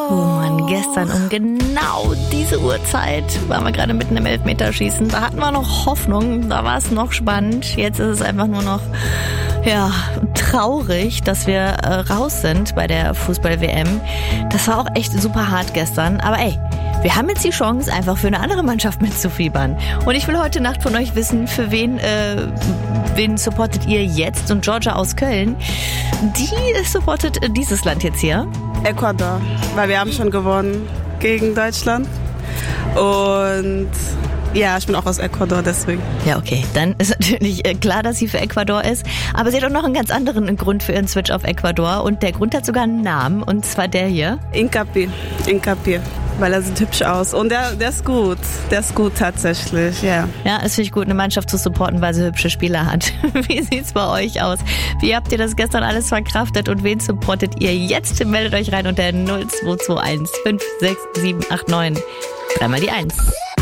Oh Mann, gestern um genau diese Uhrzeit waren wir gerade mitten im Elfmeterschießen. Da hatten wir noch Hoffnung, da war es noch spannend. Jetzt ist es einfach nur noch traurig, dass wir raus sind bei der Fußball-WM. Das war auch echt super hart gestern. Aber ey, wir haben jetzt die Chance, einfach für eine andere Mannschaft mitzufiebern. Und ich will heute Nacht von euch wissen, für wen supportet ihr jetzt? Und Georgia aus Köln, die supportet dieses Land jetzt hier. Ecuador, weil wir haben schon gewonnen gegen Deutschland. Und ja, ich bin auch aus Ecuador, deswegen. Ja, okay. Dann ist natürlich klar, dass sie für Ecuador ist. Aber sie hat auch noch einen ganz anderen Grund für ihren Switch auf Ecuador. Und der Grund hat sogar einen Namen. Und zwar der hier. Hincapié. Weil er sieht hübsch aus. Und der ist gut. Der ist gut tatsächlich, ja. Ja, es finde ich gut, eine Mannschaft zu supporten, weil sie hübsche Spieler hat. Wie sieht's bei euch aus? Wie habt ihr das gestern alles verkraftet? Und wen supportet ihr jetzt? Meldet euch rein unter 0221 56789. 3 mal die 1.